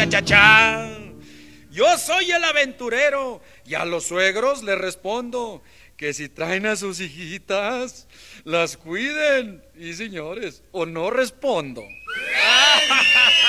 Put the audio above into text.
cha, cha, cha. Yo soy el aventurero y a los suegros les respondo que si traen a sus hijitas, las cuiden. Y señores, o no respondo.